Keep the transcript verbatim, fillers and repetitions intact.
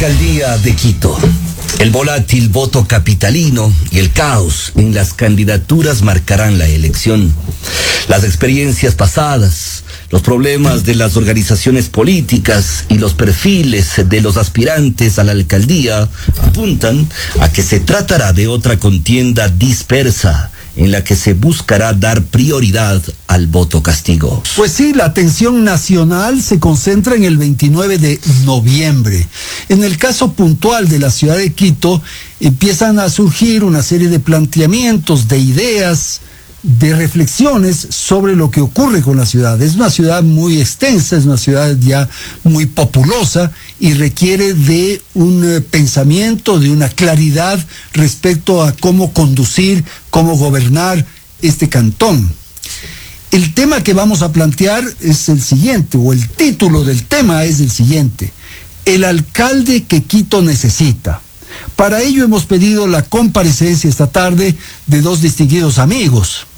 Alcaldía de Quito. El volátil voto capitalino y el caos en las candidaturas marcarán la elección. Las experiencias pasadas, los problemas de las organizaciones políticas y los perfiles de los aspirantes a la alcaldía apuntan a que se tratará de otra contienda dispersa, en la que se buscará dar prioridad al voto castigo. Pues sí, la atención nacional se concentra en el veintinueve de noviembre. En el caso puntual de la ciudad de Quito, empiezan a surgir una serie de planteamientos, de ideas, de reflexiones sobre lo que ocurre con la ciudad. Es una ciudad muy extensa, es una ciudad ya muy populosa y requiere de un eh, pensamiento, de una claridad respecto a cómo conducir, cómo gobernar este cantón. El tema que vamos a plantear es el siguiente, o el título del tema es el siguiente: el alcalde que Quito necesita. Para ello hemos pedido la comparecencia esta tarde de dos distinguidos amigos.